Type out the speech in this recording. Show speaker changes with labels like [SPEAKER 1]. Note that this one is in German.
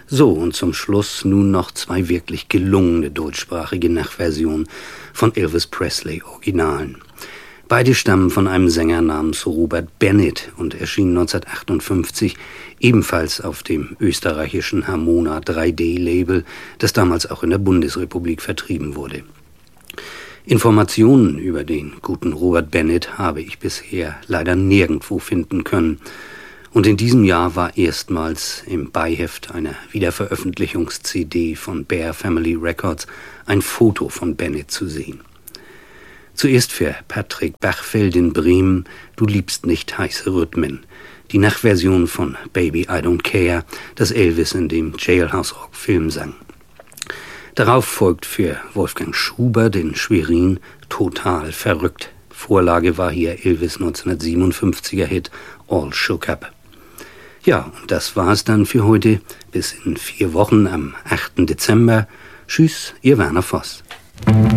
[SPEAKER 1] So, und zum Schluss nun noch 2 wirklich gelungene deutschsprachige Nachversionen von Elvis Presley Originalen. Beide stammen von einem Sänger namens Robert Bennett und erschienen 1958 ebenfalls auf dem österreichischen Harmona 3D-Label, das damals auch in der Bundesrepublik vertrieben wurde. Informationen über den guten Robert Bennett habe ich bisher leider nirgendwo finden können. Und in diesem Jahr war erstmals im Beiheft einer Wiederveröffentlichungs-CD von Bear Family Records ein Foto von Bennett zu sehen. Zuerst für Patrick Bachfeld in Bremen, Du liebst nicht heiße Rhythmen, die Nachversion von Baby I Don't Care, das Elvis in dem Jailhouse Rock Film sang. Darauf folgt für Wolfgang Schubert in Schwerin Total verrückt. Vorlage war hier Elvis 1957er Hit All Shook Up. Ja, und das war's dann für heute. Bis in 4 Wochen am 8. Dezember. Tschüss, Ihr Werner Voss.